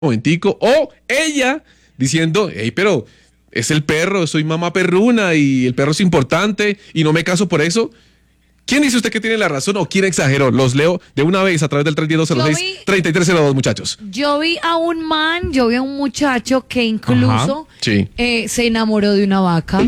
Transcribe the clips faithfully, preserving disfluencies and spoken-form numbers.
momentico, o ella diciendo, hey, pero es el perro, soy mamá perruna y el perro es importante y no me caso por eso. ¿Quién dice usted que tiene la razón o quién exageró? Los leo de una vez a través del treinta y dos cero seis, treinta y tres cero dos, muchachos. Yo vi a un man, yo vi a un muchacho que incluso sí. eh, se enamoró de una vaca.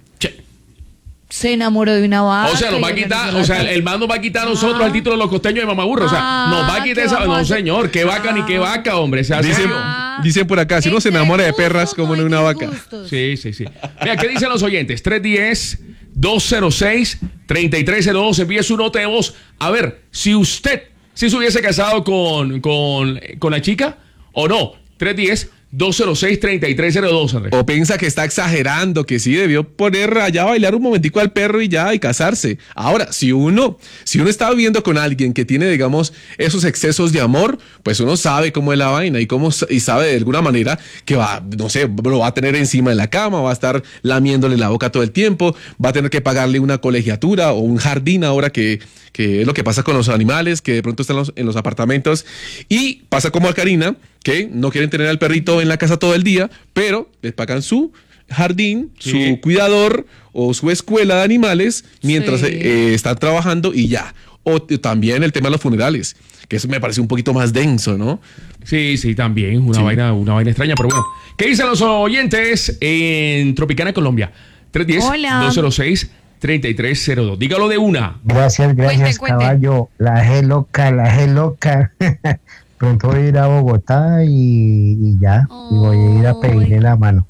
Se enamoró de una vaca. O sea, nos va a quitar, o sea, el man nos va a quitar a nosotros ah. el título de los costeños de mamaburro. O sea, ah, nos va a quitar esa. No, señor, qué vaca ah. ni qué vaca, hombre. Se hace dicen, ah. dicen por acá, si uno se enamora de perras como de una vaca. Gustos. Sí, sí, sí. Mira, ¿qué dicen los oyentes? tres uno cero, dos cero seis, tres tres cero dos. Envíe su nota de voz. A ver, si usted, si se hubiese casado con, con, con la chica o no. tres uno cero, dos cero seis, tres tres cero dos, Andrés. O piensa que está exagerando, que sí debió poner allá a bailar un momentico al perro y ya, y casarse. Ahora, si uno, si uno está viviendo con alguien que tiene, digamos, esos excesos de amor, pues uno sabe cómo es la vaina y cómo y sabe de alguna manera que va, no sé, lo va a tener encima de la cama, va a estar lamiéndole la boca todo el tiempo, va a tener que pagarle una colegiatura o un jardín ahora que, que es lo que pasa con los animales, que de pronto están los, en los apartamentos. Y pasa como a Karina, que no quieren tener al perrito en la casa todo el día, pero les pagan su jardín, sí. su cuidador o su escuela de animales mientras sí. eh, están trabajando y ya. O t- también el tema de los funerales, que eso me parece un poquito más denso, ¿no? Sí, sí, también, una, sí. vaina, una vaina extraña, pero bueno. ¿Qué dicen los oyentes en Tropicana, Colombia? tres uno cero, dos cero seis, tres tres cero dos. Dígalo de una. Gracias, gracias, cuente, caballo. Cuente. La G loca, la G loca. Pronto voy a ir a Bogotá y, y ya, oh, y voy a ir a pedirle la mano.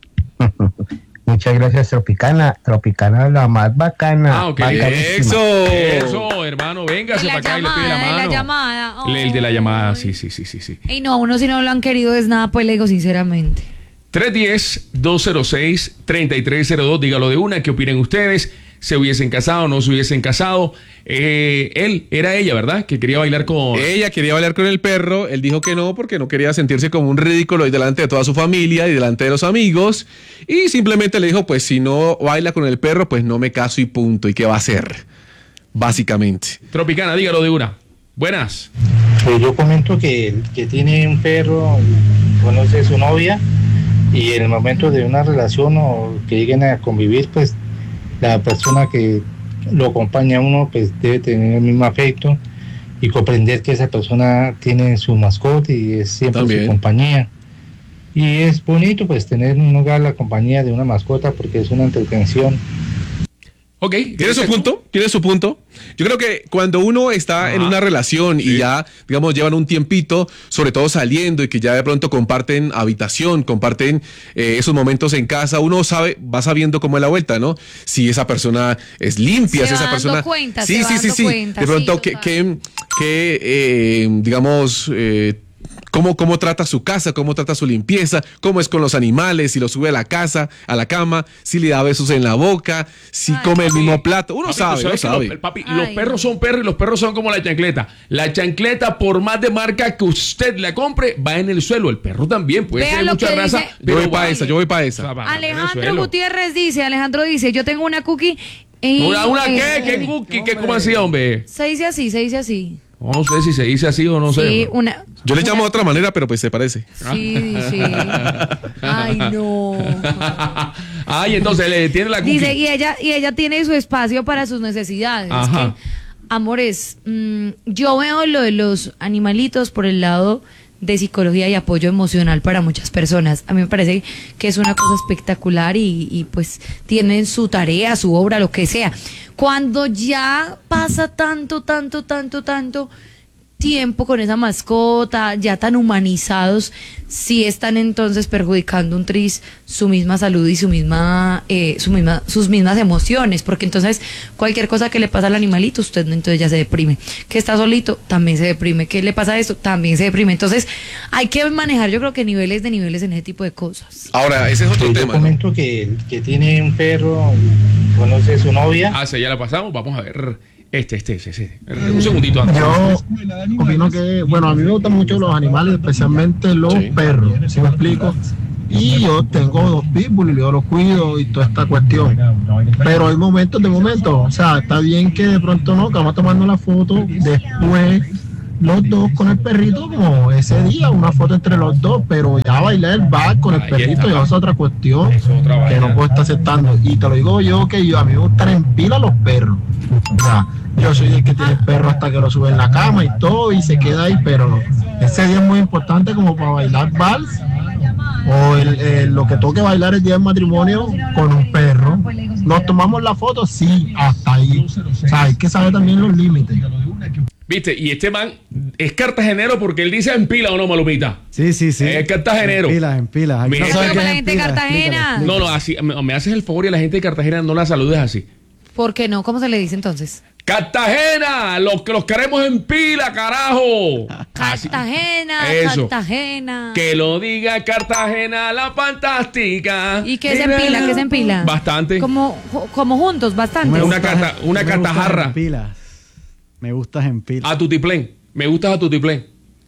Muchas gracias, Tropicana. Tropicana la más bacana. Ah, ok. Eso, eso, hermano, véngase para acá y le pide la mano. La llamada. Oh. El de la llamada, sí, sí, sí, sí, sí. Y no, uno si no lo han querido es nada, pues le digo sinceramente. tres uno cero, dos cero seis, tres tres cero dos, dígalo de una, ¿qué opinen ustedes? ¿Se hubiesen casado o no se hubiesen casado? Eh, él, era ella, ¿verdad? Que quería bailar con... Ella quería bailar con el perro, él dijo que no porque no quería sentirse como un ridículo delante de toda su familia y delante de los amigos, y simplemente le dijo, pues si no baila con el perro, pues no me caso y punto, ¿y qué va a hacer? Básicamente. Tropicana, dígalo de una. Buenas. Pues yo comento que, que tiene un perro, conoce a su novia, y en el momento de una relación o que lleguen a convivir, pues la persona que lo acompaña a uno pues debe tener el mismo afecto y comprender que esa persona tiene su mascota y es siempre También. su compañía. Y es bonito pues tener un hogar, la compañía de una mascota, porque es una entretención. Ok, tiene su punto, tiene su punto. Yo creo que cuando uno está Ajá. en una relación sí. y ya, digamos, llevan un tiempito, sobre todo saliendo y que ya de pronto comparten habitación, comparten eh, esos momentos en casa, uno sabe, va sabiendo cómo es la vuelta, ¿no? Si esa persona es limpia, se si esa va persona... dando cuenta, sí, se sí, va sí, dando sí. Cuenta, de pronto, sí, que, que, que eh, digamos... Eh, Cómo, cómo trata su casa, cómo trata su limpieza, cómo es con los animales, si lo sube a la casa, a la cama, si le da besos en la boca, si Ay, come papi, el mismo plato. Uno papi, sabe, uno sabe. Los, papi, los perros son perros y los perros son como la chancleta. La chancleta, por más de marca que usted la compre, va en el suelo. El perro también puede Vea ser mucha raza. Dice, yo voy para esa, yo voy para esa. O sea, Alejandro Gutiérrez dice, Alejandro dice, yo tengo una cookie. Y, ¿Una, una eh, qué? ¿Qué cookie? ¿Qué, ¿Cómo así, hombre? Se dice así, se dice así. No sé si se dice así o no sí, sé. Una, Yo le una... llamo de otra manera, pero pues se parece. Sí, sí. Ay, no. Ay, entonces le tiene la cookie. Dice, y ella, y ella tiene su espacio para sus necesidades. Ajá. Es que, amores, mmm, yo veo lo de los animalitos por el lado de psicología y apoyo emocional para muchas personas. A mí me parece que es una cosa espectacular y, y pues tienen su tarea, su obra, lo que sea. Cuando ya pasa tanto, tanto, tanto, tanto tiempo con esa mascota, ya tan humanizados, sí están entonces perjudicando un tris su misma salud y su misma, eh, su misma, sus mismas emociones, porque entonces cualquier cosa que le pasa al animalito, usted entonces ya se deprime. Que está solito, también se deprime. Que le pasa a esto, también se deprime. Entonces hay que manejar, yo creo que niveles de niveles en ese tipo de cosas. Ahora, ese es otro Yo tema. Yo comento ¿no? que, que tiene un perro, conoce a su novia. Ah, sí, ya la pasamos, vamos a ver. Este, este, este, este. Un segundito antes. Yo opino que, bueno, a mí me gustan mucho los animales, especialmente los sí. perros, ¿sí me explico? Y yo tengo dos pitbull y yo los cuido y toda esta cuestión. Pero hay momentos de momentos, o sea, está bien que de pronto no, que vamos tomando la foto después los dos con el perrito como ese día, una foto entre los dos, pero ya bailar el bar con el Ahí perrito está. ya es otra cuestión Es otra que vaina. no puedo estar aceptando. Y te lo digo yo que yo a mí me gustan en pila los perros. O sea, yo soy el que tiene perro hasta que lo sube en la cama y todo y se queda ahí, pero ese día es muy importante como para bailar vals o el, el- lo que toque bailar el día del matrimonio con un perro. Nos tomamos la foto, sí, hasta ahí. O sea, hay que saber también los límites. ¿Viste? Y este man es cartagenero porque él dice en pila o no, Malumita. Sí, sí, sí. Es cartagenero. En pilas, en pilas. Aquí Mira, no saben pero qué la es en gente de pilas. Cartagena. Explícale, No, no, así, me, me haces el favor y a la gente de Cartagena no la saludes así. ¿Por qué no? ¿Cómo se le dice entonces? ¡Cartagena! Los que los queremos en pila, carajo. Así- Cartagena, Eso. Cartagena. Que lo diga Cartagena la fantástica. ¿Y qué se empila? ¿Qué se empila? Bastante. Como, como juntos, bastante. Me Una gustas cata- en- una me gustas catajarra. en pilas. Me gustas en pilas. A tutiplén. Me gustas a tutiplén.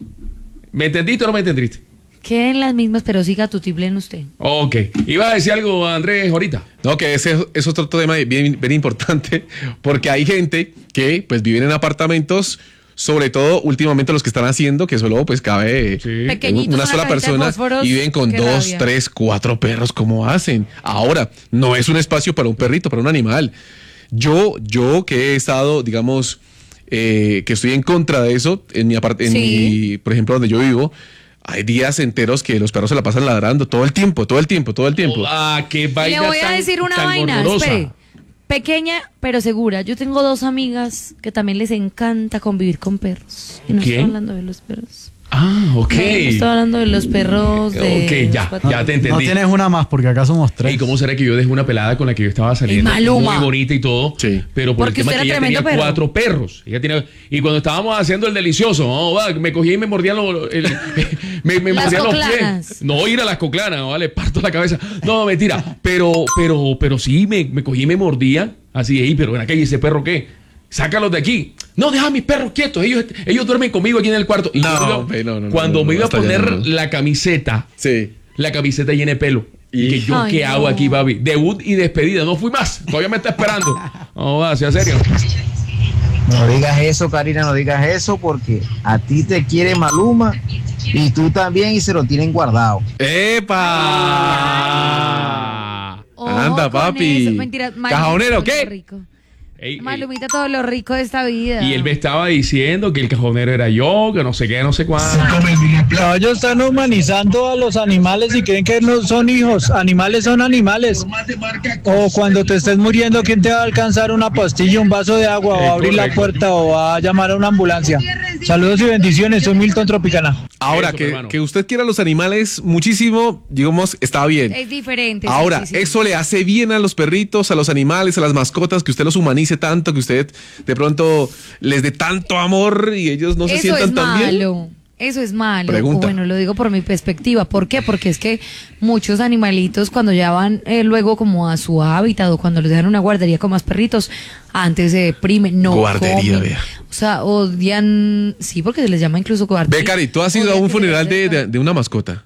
¿Me entendiste o no me entendiste? Queden las mismas, pero siga tutiplén usted. Ok. ¿Ibas a decir algo, Andrés, ahorita? No, que ese es otro tema bien, bien importante, porque hay gente que pues viven en apartamentos, sobre todo últimamente los que están haciendo, que solo pues cabe Sí. eh, Pequeñitos, una una sola cajita de persona fósforos, y viven con qué dos, rabia. tres, cuatro perros, ¿cómo hacen? Ahora, no es un espacio para un perrito, para un animal. Yo, yo que he estado, digamos, eh, que estoy en contra de eso, en mi apart- en Sí. mi, por ejemplo, donde yo vivo, hay días enteros que los perros se la pasan ladrando todo el tiempo, todo el tiempo, todo el tiempo. Ah, qué vaina Le voy a tan- decir una tan vaina, horrorosa. espere. Pequeña, pero segura. Yo tengo dos amigas que también les encanta convivir con perros. Y no ¿Quién? estoy hablando de los perros. Ah, ok. No, no estoy hablando de los perros de Ok, ya, los cuatro- ya te entendí. No tienes una más porque acá somos tres. ¿Y cómo será que yo dejé una pelada con la que yo estaba saliendo? El Maluma. Muy bonita y todo. Sí. Pero por Porque el tema usted que era ella tenía tremendo perro. cuatro perros. Ella tenía, y cuando estábamos haciendo el delicioso, no, va, me cogía y me mordían los. el- me, me Las mordían los coclanas. pies. No, ir a las coclanas, no, vale, parto la cabeza. No, mentira. Pero, pero, pero sí, me, me cogí y me mordían. Así, ey, pero ven acá, ¿y ese perro qué? Sácalos de aquí. No, deja a mis perros quietos. Ellos, ellos duermen conmigo aquí en el cuarto. Y No, cuando, hombre, no, no, no, cuando no, me no, iba a hasta allá poner no, no. la camiseta, Sí. la camiseta llena de pelo. Y, Y- que yo, Ay, ¿qué no. hago aquí, papi? Debut y despedida. No fui más. Todavía me está esperando. No, va, sea serio. No digas eso, Karina, no digas eso porque a ti te quiere Maluma y tú también y se lo tienen guardado. ¡Epa! Ojo Anda, con papi. eso. Mentira, Malumita, ¿Cajonero todo qué? lo rico. Ey, ey. Malumita, todo lo rico de esta vida. Y él me estaba diciendo que el cajonero era yo, que no sé qué, no sé cuánto. Ellos están humanizando a los animales y creen que no son hijos. Animales son animales. O cuando te estés muriendo, ¿quién te va a alcanzar una pastilla, un vaso de agua, o Eh, a abrir la correcto. puerta, o va a llamar a una ambulancia? Saludos y bendiciones. Soy Milton Tropicana. Ahora, Eso, que, hermano. que usted quiera a los animales muchísimo, digamos, está bien. Es diferente. sí, Ahora, sí, sí. eso le hace bien a los perritos, a los animales, a las mascotas, que usted los humanice tanto, que usted de pronto les dé tanto amor y ellos no se Eso sientan es tan bien. malo. Eso es malo. Pregunta. Bueno, lo digo por mi perspectiva. ¿Por qué? Porque es que muchos animalitos cuando ya van eh, luego como a su hábitat o cuando los dejan en una guardería con más perritos, antes se deprimen, no Guardería, comen. vea. O sea, odian, sí, porque se les llama incluso guardería. Becari, ¿tú has ido a Odian un que se funeral les de, deja. de- de una mascota?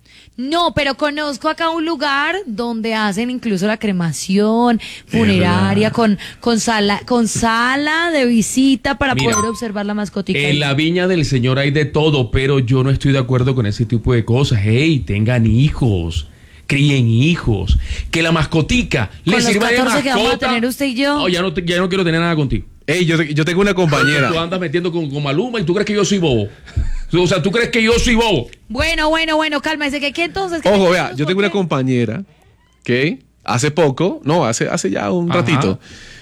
No, pero conozco acá un lugar donde hacen incluso la cremación funeraria con, con sala, con sala de visita para Mira, poder observar la mascotica. En la viña del Señor hay de todo, pero yo no estoy de acuerdo con ese tipo de cosas. Hey, tengan hijos. Críen hijos. Que la mascotica Con les los sirva de catorce que vamos a mascota. tener usted y yo. No, ya no, te- ya no quiero tener nada contigo. Ey, yo, yo tengo una compañera. Tú andas metiendo con, con Maluma y tú crees que yo soy bobo. O sea, tú crees que yo soy bobo. Bueno, bueno, bueno, cálmese. ¿Qué, qué entonces? ¿Qué Ojo, tenemos vea, yo tengo una por qué? compañera que hace poco, no, hace, hace ya un Ajá. ratito,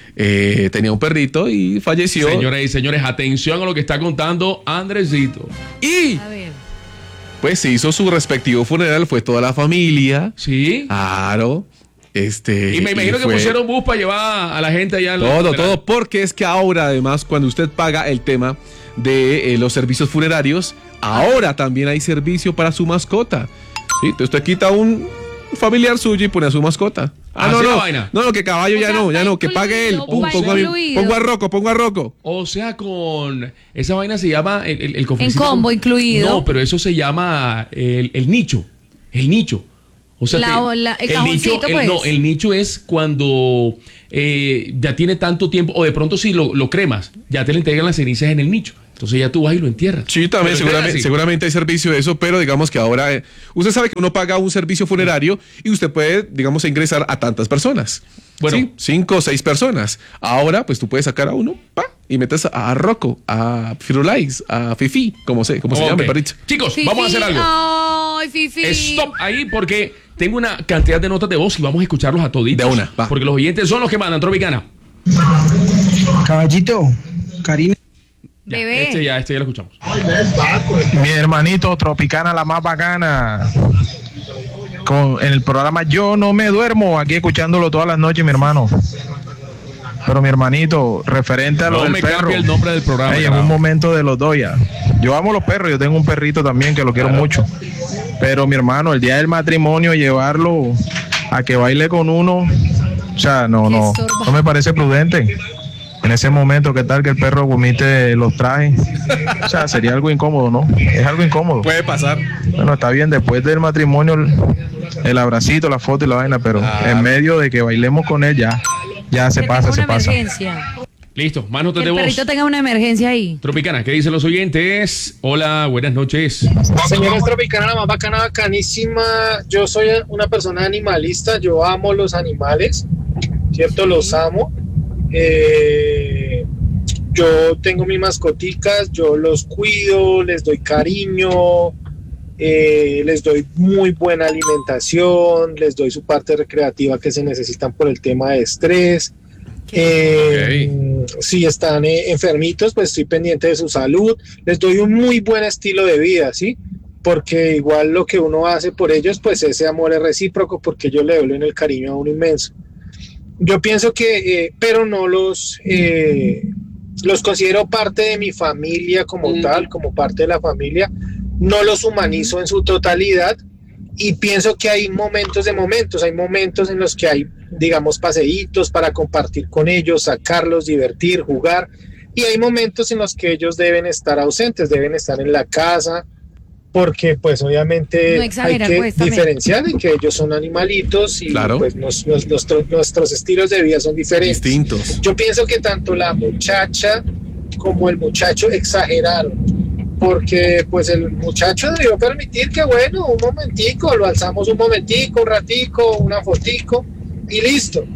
eh, tenía un perrito y falleció. Señoras y señores, atención a lo que está contando Andresito. Y A ver. pues se hizo su respectivo funeral, fue toda la familia. ¿Sí? Claro. Este, y me imagino que fue pusieron bus para llevar a la gente allá. al todo, funeral. todo, porque es que ahora además cuando usted paga el tema de eh, los servicios funerarios, ahora también hay servicio para su mascota. Sí, entonces usted quita un familiar suyo y pone a su mascota. Ah, no, Así la no, vaina. no, no, que caballo O ya sea, no, ya va no, que pague él. incluido, Pum, va pongo, a, mi- incluido. pongo a Rocco, pongo a Rocco. O sea, con esa vaina se llama el, el, el cofrecito. combo incluido. No, pero eso se llama el, el nicho. El nicho. O sea, La- te- la- el nicho, cajoncito, el- pues. no, el nicho es cuando eh, ya tiene tanto tiempo, o de pronto si lo, lo cremas, ya te le entregan las cenizas en el nicho. Entonces ya tú vas y lo entierras. Sí, también seguramente, seguramente hay servicio de eso, pero digamos que ahora eh, usted sabe que uno paga un servicio funerario y usted puede, digamos, ingresar a tantas personas. Bueno, ¿sí? Cinco o seis personas. Ahora, pues tú puedes sacar a uno, pa, y metes a, a Rocco, a Firulais, a Fifi, como se, como okay. se llama el perrito. Chicos, Fifi, vamos a hacer algo. Ay, Fifi. Stop ahí porque tengo una cantidad de notas de voz y vamos a escucharlos a toditos. De una, va. Porque los oyentes son los que mandan, Tropicana. Caballito, Karina. Ya, Bebé. este ya, este ya lo escuchamos. Mi hermanito Tropicana, la más bacana. Con en el programa Yo No Me Duermo, aquí escuchándolo todas las noches, mi hermano. Pero mi hermanito, referente a lo no del me perro. cambie el nombre del programa. Hey, en un momento de los dos ya. Yo amo los perros, yo tengo un perrito también que lo quiero claro. mucho. Pero mi hermano, el día del matrimonio, llevarlo a que baile con uno, o sea, no, no, no me parece prudente. En ese momento, ¿qué tal que el perro vomite los trajes? O sea, sería algo incómodo, ¿no? Es algo incómodo. Puede pasar. Bueno, está bien, después del matrimonio, el, el abracito, la foto y la vaina, pero ah, en medio de que bailemos con él, ya, ya se pasa, se pasa. Listo, más notas de voz. Que el perrito tenga una emergencia ahí. Tropicana, ¿qué dicen los oyentes? Hola, buenas noches. Señores Tropicana, la más bacana, bacanísima. Yo soy una persona animalista, yo amo los animales, ¿cierto? Los amo. Eh, yo tengo mis mascoticas, yo los cuido, les doy cariño, eh, les doy muy buena alimentación, les doy su parte recreativa que se necesitan por el tema de estrés. Eh, okay. Si están eh, enfermitos, pues estoy pendiente de su salud, les doy un muy buen estilo de vida, ¿sí? Porque igual lo que uno hace por ellos, pues ese amor es recíproco, porque ellos le devuelven el cariño a uno inmenso. Yo pienso que, eh, pero no los, eh, los considero parte de mi familia como mm. tal, como parte de la familia, no los humanizo en su totalidad y pienso que hay momentos de momentos, hay momentos en los que hay, digamos, paseitos para compartir con ellos, sacarlos, divertir, jugar, y hay momentos en los que ellos deben estar ausentes, deben estar en la casa, porque pues obviamente no hay que pues, diferenciar en que ellos son animalitos y claro. pues nos, nos, nuestro, nuestros estilos de vida son diferentes. Distintos. Yo pienso que tanto la muchacha como el muchacho exageraron, porque pues el muchacho debió permitir que bueno, un momentico, lo alzamos un momentico, un ratico, una fotico y listo.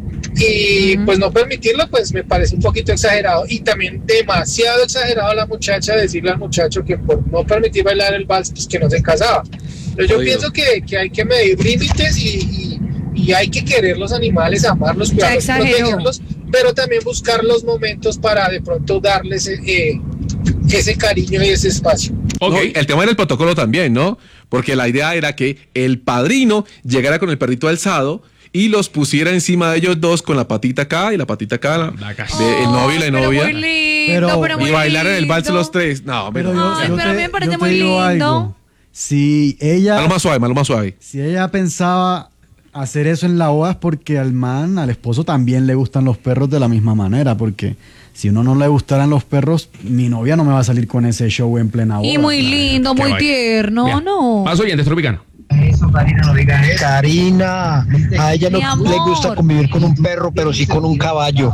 Y uh-huh. pues no permitirlo, pues me parece un poquito exagerado y también demasiado exagerado a la muchacha decirle al muchacho que por no permitir bailar el vals, pues que no se casaba. Pero yo Oye. pienso que, que hay que medir límites y, y, y hay que querer los animales, amarlos, cuidarlos, protegerlos, pero también buscar los momentos para de pronto darles eh, ese cariño y ese espacio. Ok, no, el tema era el protocolo también, ¿no? Porque la idea era que el padrino llegara con el perrito alzado y los pusiera encima de ellos dos con la patita acá y la patita acá, la, de el novio y la novia. Pero muy lindo, pero, pero muy y bailar lindo. en el vals los tres. No, pero yo, Ay, yo pero te, a mí me parece yo te muy digo lindo. Algo. Si ella. Malo más suave, malo más suave. Si ella pensaba hacer eso en la boda es porque al man, al esposo también le gustan los perros de la misma manera, porque si uno no le gustaran los perros, mi novia no me va a salir con ese show en plena boda. Y muy lindo, muy tierno, Bien. no. Más oyentes, Tropicana. Eso, Karina, no digas eso. Karina, a ella no le gusta convivir con un perro, pero sí con un caballo.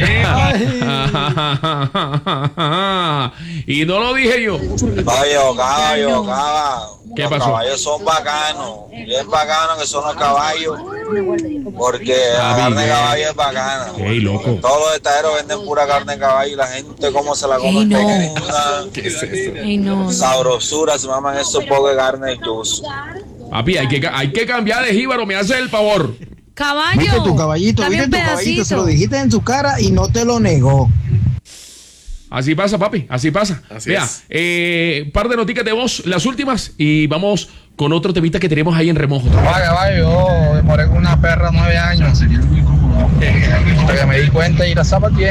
Y no lo dije yo. Caballo, caballo, caballo. ¿Qué los pasó? caballos son bacanos. Y es bacano que son los caballos. Porque la carne de caballo es bacana. Ey, loco. Todos los estaderos venden pura carne de caballo y la gente cómo se la come. Ey, no. Una ¿Qué es eso? Ey, no. sabrosura, se maman esos pocos de carne y juice. Papi, hay que, hay que cambiar de jíbaro, me hace el favor. Caballo. Viste tu caballito, dame viste un tu pedacito. caballito, se lo dijiste en su cara y no te lo negó. Así pasa, papi, así pasa. Así Vea, es. eh, par de noticas de voz, las últimas, y vamos con otro temita que tenemos ahí en remojo. Vaya, vaya, yo demoré con una perra nueve años. Hasta que me di cuenta y la zapateé.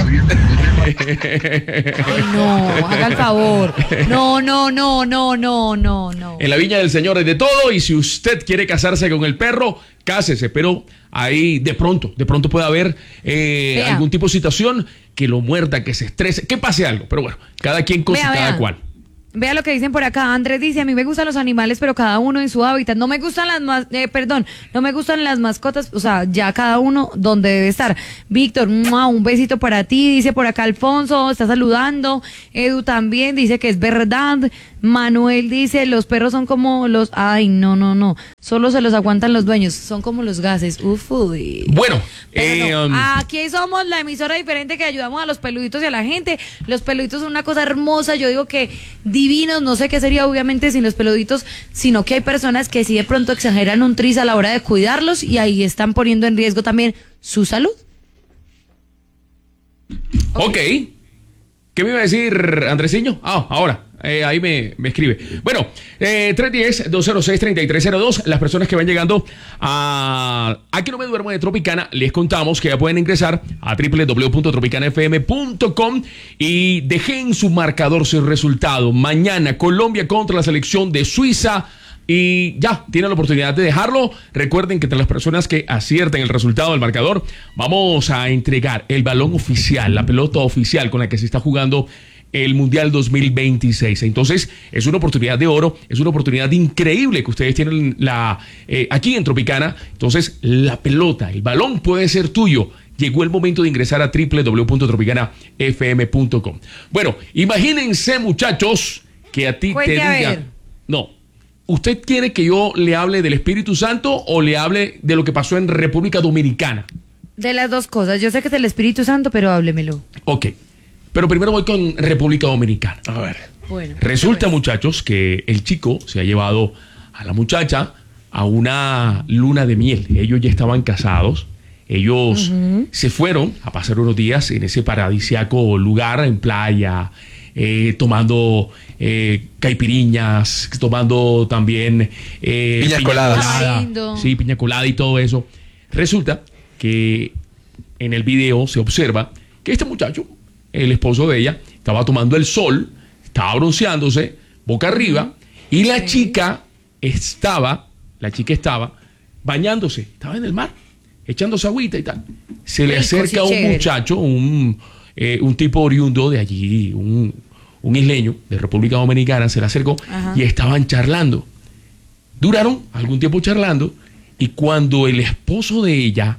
Ay, no, haga el favor. No, no, no, no, no, no, no. En la viña del Señor es de todo, y si usted quiere casarse con el perro, cásese, pero ahí de pronto, de pronto puede haber eh, algún tipo de situación que lo muerda, que se estrese, que pase algo, pero bueno, cada quien con Vea, su cada vea. cual. Vea lo que dicen por acá. Andrés dice, a mí me gustan los animales, pero cada uno en su hábitat. No me gustan las mas eh, perdón, no me gustan las mascotas, o sea, ya cada uno donde debe estar. Víctor, ¡mua! Un besito para ti, dice por acá Alfonso, está saludando. Edu también dice que es verdad. Manuel dice, los perros son como los... Ay, no, no, no. Solo se los aguantan los dueños. Son como los gases. Uf, uy. Bueno, eh, no. um... aquí somos la emisora diferente que ayudamos a los peluditos y a la gente. Los peluditos son una cosa hermosa. Yo digo que divinos. No sé qué sería obviamente sin los peluditos, sino que hay personas que sí de pronto exageran un tris a la hora de cuidarlos y ahí están poniendo en riesgo también su salud. Ok. okay. ¿Qué me iba a decir, Andresiño? Ah, ahora. Eh, ahí me, me escribe. Bueno, eh, tres uno cero, dos cero seis, tres tres cero dos. Las personas que van llegando a Aquí no me duermo de Tropicana, les contamos que ya pueden ingresar a doble u doble u doble u punto tropicana f m punto com y dejen su marcador, su resultado. Mañana, Colombia contra la selección de Suiza. Y ya, tienen la oportunidad de dejarlo. Recuerden que entre las personas que acierten el resultado del marcador, vamos a entregar el balón oficial, la pelota oficial con la que se está jugando el Mundial dos mil veintiséis. Entonces, es una oportunidad de oro, es una oportunidad increíble que ustedes tienen la eh, aquí en Tropicana. Entonces, la pelota, el balón puede ser tuyo. Llegó el momento de ingresar a doble u doble u doble u punto tropicana f m punto com. Bueno, imagínense, muchachos, que a ti Cuente te a diga... ver. No, ¿usted quiere que yo le hable del Espíritu Santo o le hable de lo que pasó en República Dominicana? De las dos cosas. Yo sé que es el Espíritu Santo, pero háblemelo. Ok. Pero primero voy con República Dominicana. A ver. Bueno. Resulta, muchachos, que el chico se ha llevado a la muchacha a una luna de miel. Ellos ya estaban casados. Ellos uh-huh. se fueron a pasar unos días en ese paradisíaco lugar, en playa, eh, tomando eh, caipiriñas, tomando también eh, piña, piña colada. colada. Sí, piña colada y todo eso. Resulta que en el video se observa que este muchacho, el esposo de ella, estaba tomando el sol, estaba bronceándose, boca arriba, y la chica estaba, la chica estaba bañándose, estaba en el mar, echándose agüita y tal. Se le acerca a un muchacho, un, eh, un tipo oriundo de allí, un, un isleño de República Dominicana, se le acercó Ajá. y estaban charlando. Duraron algún tiempo charlando, y cuando el esposo de ella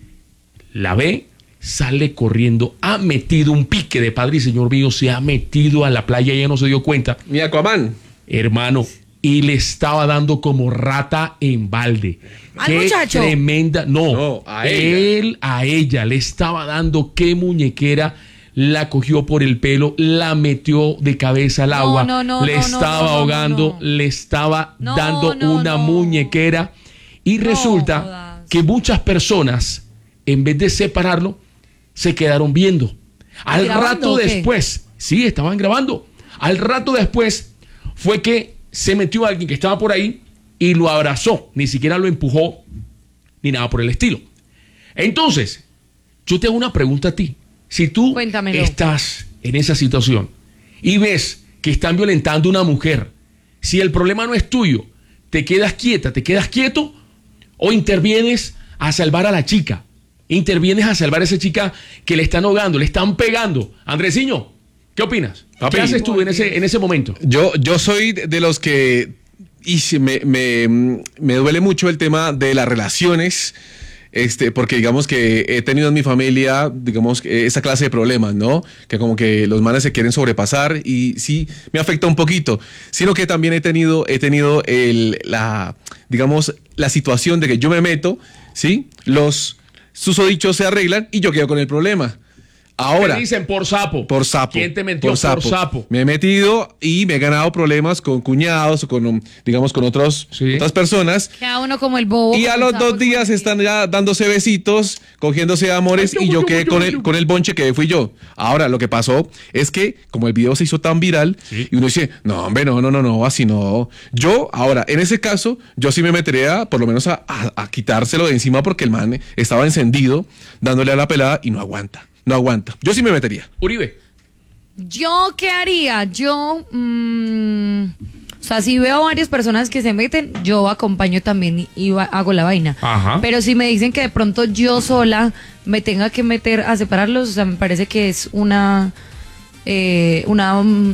la ve, sale corriendo, ha metido un pique de padre y señor mío, se ha metido a la playa, ella no se dio cuenta. Mi Aquaman. Hermano, y le estaba dando como rata en balde. ¿Al qué muchacho? Tremenda, no, no a él ella. a ella le estaba dando, qué muñequera, la cogió por el pelo, la metió de cabeza al no, agua, no, no, le no, estaba no, no, ahogando, no, no. le estaba no, dando no, una no. muñequera, y no, resulta jodas. que muchas personas, en vez de separarlo, se quedaron viendo. Al rato después, sí, estaban grabando. Al rato después fue que se metió alguien que estaba por ahí y lo abrazó. Ni siquiera lo empujó ni nada por el estilo. Entonces, yo te hago una pregunta a ti. Si tú Cuéntamelo. estás en esa situación y ves que están violentando a una mujer, si el problema no es tuyo, ¿te quedas quieta, te quedas quieto o intervienes a salvar a la chica? Intervienes a salvar a esa chica que le están ahogando, le están pegando. Andresiño, ¿qué opinas? Papi, ¿Qué haces tú en ese, en ese momento? Yo, yo soy de los que y me, me, me duele mucho el tema de las relaciones, este, porque digamos que he tenido en mi familia, digamos, esa clase de problemas, ¿no? Que como que los manes se quieren sobrepasar y sí, me afecta un poquito. Sino que también he tenido, he tenido el, la, digamos, la situación de que yo me meto, ¿sí? Los susodichos se arreglan y yo quedo con el problema. Ahora, ¿qué dicen? Por sapo. Por sapo. ¿Quién te metió por sapo? por sapo? Me he metido y me he ganado problemas con cuñados o con, digamos, con otros, sí. otras personas. Queda uno como el bobo. Y a los dos días están ya dándose besitos, cogiéndose amores, y yo quedé con el, con el bonche que fui yo. Ahora, lo que pasó es que, como el video se hizo tan viral, sí. y uno dice, no, hombre, no, no, no, no, así no. Yo, ahora, en ese caso, yo sí me metería, por lo menos, a, a, a quitárselo de encima porque el man estaba encendido, dándole a la pelada y no aguanta. No aguanta. Yo sí me metería. Uribe. ¿Yo qué haría? Yo, mmm, o sea, si veo varias personas que se meten, yo acompaño también y, y va, hago la vaina. Ajá. Pero si me dicen que de pronto yo sola me tenga que meter a separarlos, o sea, me parece que es una, eh, una, um,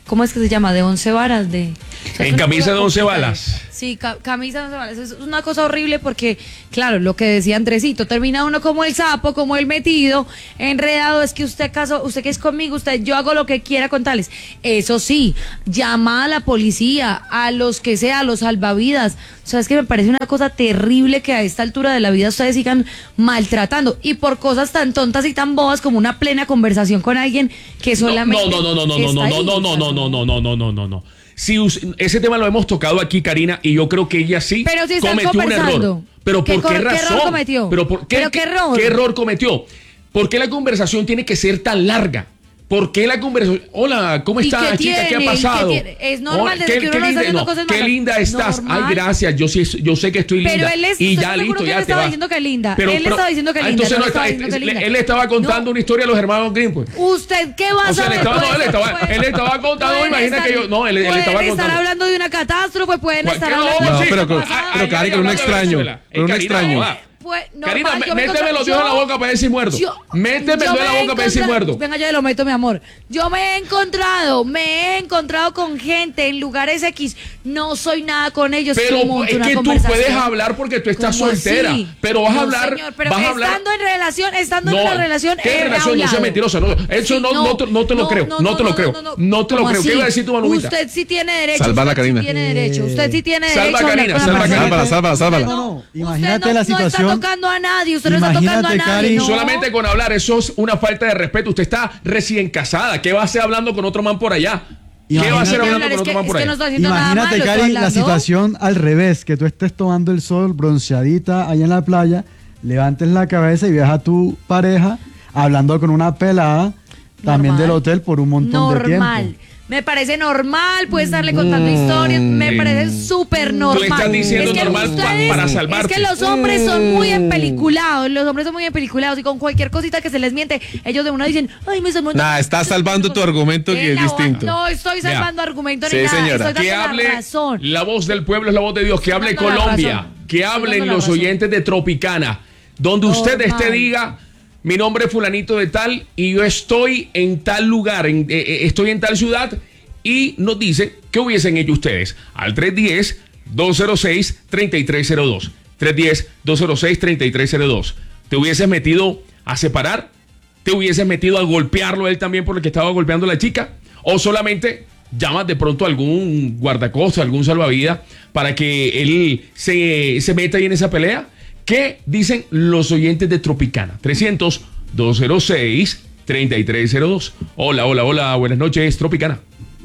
¿cómo es que se llama? De once varas, de... En camisa de once balas. Sí, ca camisa de once balas. Es una cosa horrible porque, claro, lo que decía Andresito, termina uno como el sapo, como el metido, enredado, es que usted caso, usted que es conmigo, usted, yo hago lo que quiera con tales. Eso sí, llama a la policía, a los que sea, a los salvavidas. O sea, es que me parece una cosa terrible que a esta altura de la vida ustedes sigan maltratando. Y por cosas tan tontas y tan bobas como una plena conversación con alguien que solamente... No, no, no, no, no, no, no, no, no, no, no, no, no, no, no, no, no. Si ese tema lo hemos tocado aquí, Karina, y yo creo que ella sí Pero si cometió un error. ¿Pero por qué, qué razón? ¿Qué error cometió? ¿Pero, por qué, ¿Pero qué, error? ¿Qué error cometió? ¿Por qué la conversación tiene que ser tan larga? ¿Por qué la conversación? Hola, ¿cómo estás, chica? ¿Qué ha pasado? ¿Qué es normal desde ¿Qué, que uno qué no está haciendo no, cosas qué malas? linda estás. Normal. Ay, gracias. Yo sí, yo sé que estoy linda. Pero él es, y ya listo, ya él te estaba vas. diciendo que linda. Pero, él pero, estaba diciendo que linda. Entonces no no está, estaba diciendo que linda. Él estaba contando no. una historia de los hermanos Grimm, pues. ¿Usted qué va a o sea, saber? Él estaba, pues, no, él estaba, pues, él estaba contando, imagina estar, que yo, no, él, él pueden estaba estar contando. hablando de una catástrofe, pueden ¿Cuál, estar no, hablando No, de pero, pero, Ay, Karina, ay, con un ay, extraño, Venezuela. con un Karina, extraño. va. Pues, Karina, normal, yo me méteme encontré- los dedos en la boca para ver si muerdo. Yo- Méteme yo los dedos en me la he boca para ver si encontrado- muerdo. Venga, yo le lo meto, mi amor. Yo me he encontrado, me he encontrado con gente en lugares X. No soy nada con ellos. Pero como es una que tú conversación. puedes hablar porque tú estás ¿Cómo soltera. así? Pero vas a No, hablar. señor, pero vas a hablar. estando en relación, estando en una relación. ¿Qué he relación? No sea hablado. mentirosa. No, eso Sí, no, no, te- no te lo no, creo. no, No te lo creo. no, no, No te lo ¿Cómo creo. ¿Qué así? iba a decir tu Manubita? Usted sí tiene derecho. Salva a usted Karina. Sí tiene derecho. Usted sí tiene derecho. Salva a a hablar Karina, con la salva a persona. Sálvala, sálvala, sálvala. No, no, Usted imagínate no- la No situación. está tocando a nadie. Usted no está Imagínate, tocando a nadie. Cari. no. Solamente con hablar, eso es una falta de respeto. Usted está recién casada. ¿Qué va a hacer hablando con otro man por allá? ¿Qué va a hacer Imagínate- hablando con Es otro que- man por es que allá? no está haciendo nada Imagínate, malo, Cari, estoy la hablando. situación al revés, que tú estés tomando el sol, bronceadita, ahí en la playa, levantes la cabeza y veas a tu pareja hablando con una pelada, también Normal. del hotel por un montón de Normal. tiempo. Me parece normal, puede estarle contando historias, me parece súper normal. estás diciendo Es que normal pa- ustedes- para salvarte. Es que los hombres son muy empeliculados, los hombres son muy empeliculados y con cualquier cosita que se les miente, ellos de una dicen, ay, me salvó. Nah, estás salvando tu argumento que es distinto. No estoy Vea. salvando argumento Sí, ni nada, señora. estoy dando Que la hable razón. la voz del pueblo es la voz de Dios. Que hable dando la Colombia. razón. Que Estoy hablen dando la los razón. oyentes de Tropicana. Donde usted Normal. esté diga, mi nombre es fulanito de tal y yo estoy en tal lugar, en- eh, eh, estoy en tal ciudad, y nos dice qué hubiesen hecho ustedes al tres uno cero, dos cero seis, tres tres cero dos. tres uno cero, dos cero seis, tres tres cero dos. ¿Te hubieses metido a separar? ¿Te hubieses metido a golpearlo él también por el que estaba golpeando a la chica? ¿O solamente llamas de pronto a algún guardacosta, algún salvavidas para que él se, se meta ahí en esa pelea? ¿Qué dicen los oyentes de Tropicana? trescientos, dos cero seis, tres tres cero dos. Hola, hola, hola, buenas noches, Tropicana.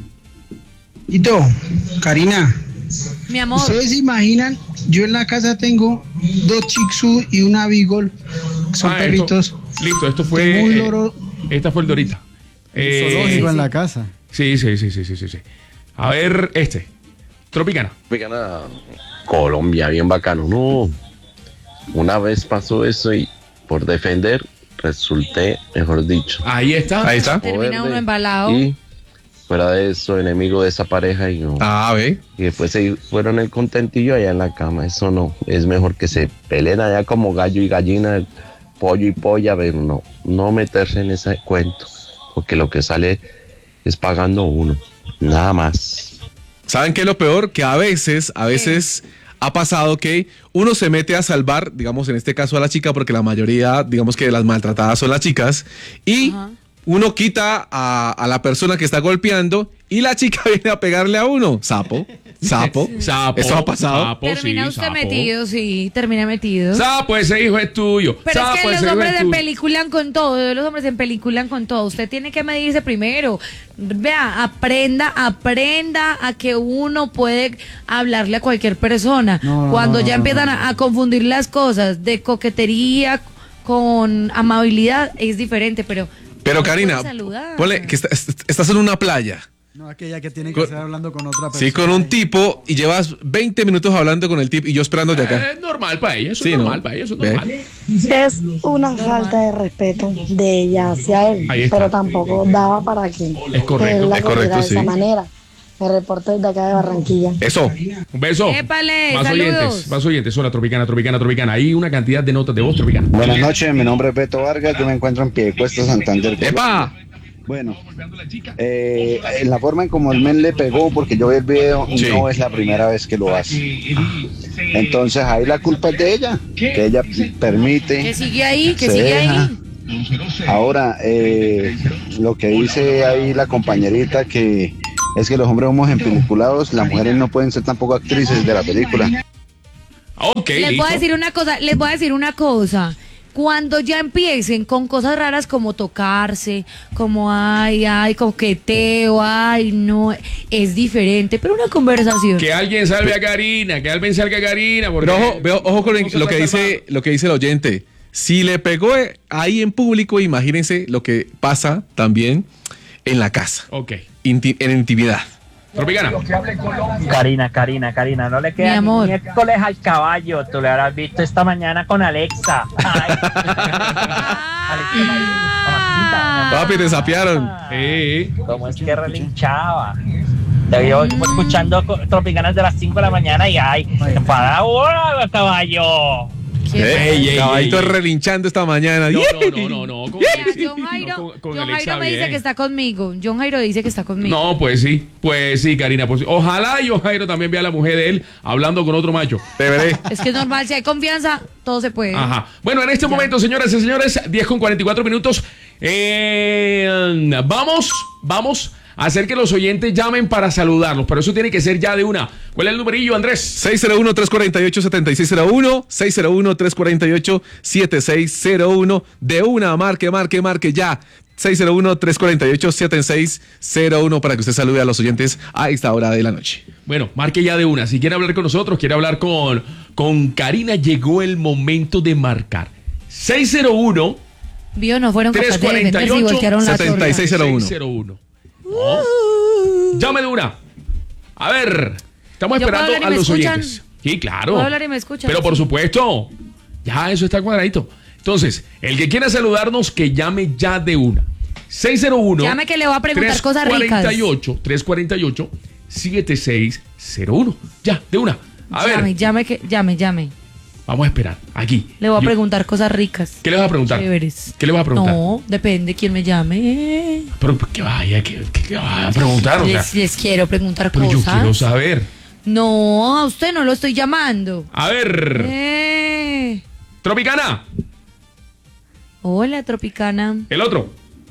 Tito, Karina, Mi amor. ¿ustedes se imaginan? Yo en la casa tengo dos Shih Tzu y una Beagle. Son Ah, perritos. Esto, listo, esto fue. Tengo un eh, loro. esta fue el de ahorita. Eh, Zoológico en la casa. sí, sí, sí, sí, sí, sí, sí. A ver, este. Tropicana. Tropicana, Colombia, bien bacano. No, una vez pasó eso y por defender resulté, mejor dicho. Ahí está. Ahí está. Termina uno embalado. Y fuera de eso, enemigo de esa pareja y no. Ah, ve. Y después se fueron el contentillo allá en la cama. Eso no, es mejor que se peleen allá como gallo y gallina, pollo y polla, pero no, no meterse en ese cuento, porque lo que sale es pagando uno, nada más. ¿Saben qué es lo peor? Que a veces, a veces ha pasado que uno se mete a salvar, digamos en este caso a la chica, porque la mayoría, digamos que las maltratadas son las chicas, y Ajá. uno quita a, a la persona que está golpeando y la chica viene a pegarle a uno. Sapo, sapo, Sapo. Eso ha pasado. Sapo, Termina sí, usted sapo. metido, sí, termina metido. Sapo, ese hijo es tuyo. Pero Sapo, es que ese los hijo hombres es se tuyo. peliculan con todo, los hombres se peliculan con todo. Usted tiene que medirse primero. Vea, aprenda, aprenda a que uno puede hablarle a cualquier persona. No, no, Cuando no, ya no, empiezan no. A, a confundir las cosas de coquetería con amabilidad, es diferente, pero... Pero no Karina, puede saludar. ponle que está- est- estás en una playa. No, aquella que tiene que Con- estar hablando con otra persona. Sí, con un tipo y llevas veinte minutos hablando con el tipo y yo esperándote acá. Es normal para ella, eso Sí, es ¿no? normal para ella, eso es Ve. normal. Es una falta de respeto de ella hacia él, Ahí está. pero tampoco daba para que Es correcto, él la es correcto, cogiera de sí. esa manera. Me reporto desde acá de Barranquilla. Eso. Un beso. Épale, más saludos. oyentes, más oyentes. Hola, Tropicana, Tropicana, Tropicana. Hay una cantidad de notas de voz, Tropicana. Buenas noches, mi nombre es Beto Vargas, yo me encuentro en Piedecuesta, Santander. ¡Epa! Bueno, eh, en la forma en como el men le pegó, porque yo vi el video, sí. No es la primera vez que lo hace. Entonces ahí la culpa es de ella, que ella permite. Que sigue ahí, que se sigue deja. ahí. Ahora, eh, lo que dice ahí la compañerita, que es que los hombres somos empeliculados, las mujeres no pueden ser tampoco actrices de la película. Okay, les listo. voy a decir una cosa, les voy a decir una cosa. Cuando ya empiecen con cosas raras como tocarse, como ay, ay, coqueteo, ay, no, es diferente, pero una conversación. Que alguien salve a Karina, que alguien salga a Karina. Porque pero ojo, veo, ojo con lo que dice, lo que dice el oyente. Si le pegó ahí en público, imagínense lo que pasa también en la casa. Ok. Inti- en intimidad. Tropicana. Karina, Karina, Karina, no le queda ni miércoles al caballo. Tú le habrás visto esta mañana con Alexa. Ay. Ah. Papi, te sapearon. Sí. ¿Cómo es que relinchaba? Te vio escuchando Tropicanas de las cinco de la mañana y ay, para ahora, caballo. Ey, ey, caballito ey, ey. relinchando esta mañana. No, no, no, no, no. Con Mira, John Jairo, no, con, con John Jairo me bien. dice que está conmigo. John Jairo dice que está conmigo. No, pues sí, pues sí, Karina. Pues, ojalá John Jairo también vea a la mujer de él hablando con otro macho. Te veré. Es que es normal, si hay confianza, todo se puede. Ajá. Bueno, en este ya. momento, señoras y señores, diez con cuarenta y cuatro minutos. Eh, vamos, vamos. Hacer que los oyentes llamen para saludarlos, pero eso tiene que ser ya de una. ¿Cuál es el numerillo, Andrés? seis cero uno, tres cuatro ocho, siete seis cero uno, seis cero uno, tres cuatro ocho, siete seis cero uno. De una, marque, marque, marque ya. seis cero uno, tres cuatro ocho, siete seis cero uno para que usted salude a los oyentes a esta hora de la noche. Bueno, marque ya de una. Si quiere hablar con nosotros, quiere hablar con, con Karina, llegó el momento de marcar. seis cero uno, Vio, no fueron capaces de defenderse y voltearon la siete seis cero uno. Oh. Llame de una. A ver, estamos esperando a los escuchan? oyentes. Sí, claro. ¿Puedo hablar y me escuchan? Pero por supuesto, ya eso está cuadradito. Entonces, el que quiera saludarnos, que llame ya de una. seis cero uno. Llame que le voy a preguntar cosas ricas. tres cuatro ocho, siete seis cero uno. Ya, de una. A llame, ver. Llame, que, llame, llame. Vamos a esperar, aquí. Le voy a Yo, preguntar cosas ricas. ¿Qué le vas a preguntar? Chéveres. ¿Qué le vas a preguntar? No, depende quién me llame. Pero que vaya, que, que, que vaya a preguntar. O sea, les, les quiero preguntar pero cosas. Yo quiero saber. No, a usted no lo estoy llamando. A ver. Eh. Tropicana. Hola, Tropicana. El otro.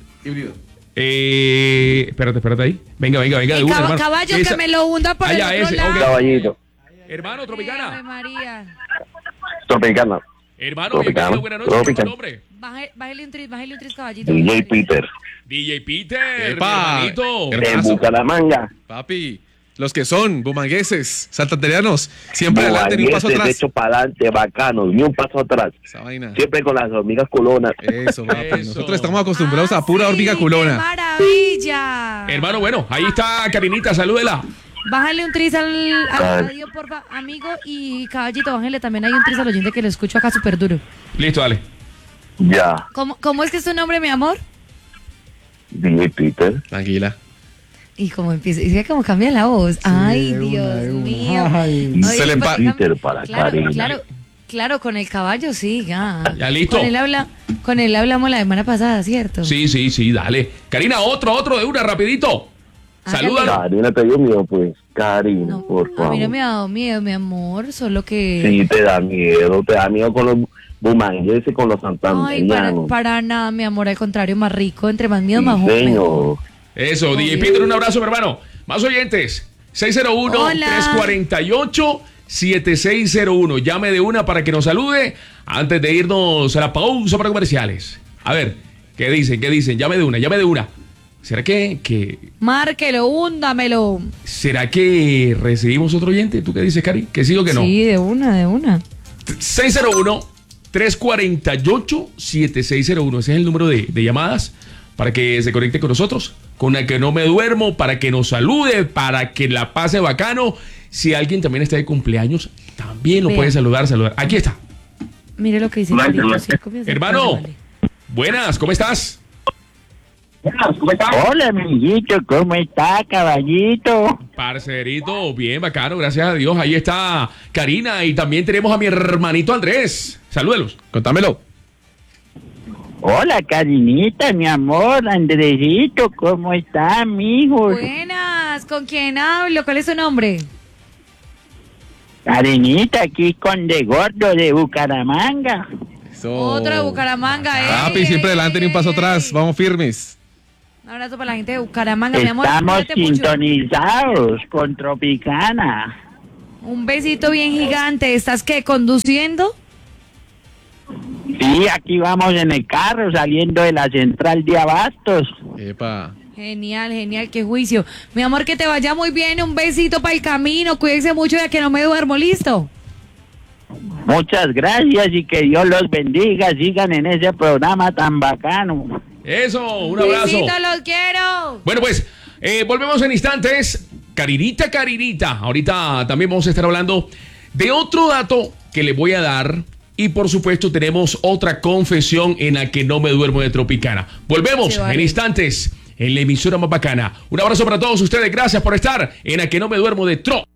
Eh, espérate, espérate ahí. Venga, venga, venga. El de una, cab- hermano. caballo Esa. Que me lo hunda por Allá, el otro ese. lado. Okay. Caballito. Hermano, Tropicana. Ave María. Tropicana. Hermano, bienvenido, buenas noches. ¿Cuál es tu nombre? Bájale, bájale un tris, bájale un tris, caballito. D J Peter. D J Peter, Epa, hermanito. En Bucaramanga. Papi, los que son bumangueses, santandereanos, siempre adelante, ni un paso atrás. De hecho, para adelante, bacanos, ni un paso atrás. Esa vaina. Siempre con las hormigas culonas. Eso, papi. Eso. Nosotros estamos acostumbrados Ah, a pura sí, hormiga ¡qué culona. maravilla! Hermano, bueno, ahí está Karinita, salúdela. Bájale un tris al, al radio, porfa, amigo, y caballito, bájale también hay un tris al oyente que lo escucho acá súper duro. Listo, dale. Ya. ¿Cómo, ¿Cómo es que es tu nombre, mi amor? D J Peter. Tranquila. Y como empieza, y ve cómo cambia la voz. Ay, Dios mío. Ay. Se le pa- Peter para Claro, Karina. claro, claro, con el caballo sí, ya. Ya, listo. Con él, habla, con él hablamos la semana pasada, ¿cierto? Sí, sí, sí, dale. Karina, otro, otro de una, rapidito. Salúdalo. Karina, te dio miedo, pues. Karina, No, por a favor. mí no me ha dado miedo, mi amor, solo que... Sí, te da miedo. Te da miedo con los bumangueses y con los Ay, para, santanderianos. para nada, mi amor, al contrario, más rico, entre más miedo, más Señor. mejor. Eso, D J Peter, un abrazo, mi hermano. Más oyentes. seis cero uno, tres cuatro ocho, siete seis cero uno. Llame de una para que nos salude antes de irnos a la pausa para comerciales. A ver, ¿qué dicen? ¿Qué dicen? Llame de una, llame de una. ¿Será que, que Márquelo, húndamelo. será que recibimos otro oyente? ¿Tú qué dices, Cari? ¿Que sí o que no? Sí, de una, de una. seis cero uno, tres cuatro ocho, siete seis cero uno. Ese es el número de, de llamadas para que se conecte con nosotros, con la que no me duermo, para que nos salude, para que la pase bacano. Si alguien también está de cumpleaños, también lo Vea. puede saludar, saludar. Aquí está. Mire lo que dice Carito, sí, comienza. Hermano, Vale. buenas, ¿cómo estás? Hola, amiguito, ¿cómo está, caballito? Parcerito, bien, bacano, gracias a Dios. Ahí está Karina y también tenemos a mi hermanito Andrés. Salúdelos. Contámelo. Hola, Karinita, mi amor, Andresito, ¿cómo está, amigo? Buenas, ¿con quién hablo? ¿Cuál es su nombre? Karinita, aquí con De Gordo de Bucaramanga. Eso. Otro de Bucaramanga, eh. Papi, siempre adelante ni un paso atrás. Vamos firmes. Un abrazo para la gente de Bucaramanga, mi amor. Estamos Cuídate mucho. sintonizados con Tropicana. Un besito bien gigante. ¿Estás qué, conduciendo? Sí, aquí vamos en el carro saliendo de la central de Abastos. Epa. Genial, genial, qué juicio. Mi amor, que te vaya muy bien. Un besito para el camino. Cuídense mucho ya que no me duermo, ¿listo? Muchas gracias y que Dios los bendiga. Sigan en ese programa tan bacano. Eso, un abrazo. Besitos, los quiero. Bueno, pues eh, volvemos en instantes. Carinita, Carinita. Ahorita también vamos a estar hablando de otro dato que le voy a dar. Y por supuesto tenemos otra confesión en la que no me duermo de Tropicana. Volvemos en instantes en la emisora más bacana. Un abrazo para todos ustedes. Gracias por estar en la que no me duermo de Tro.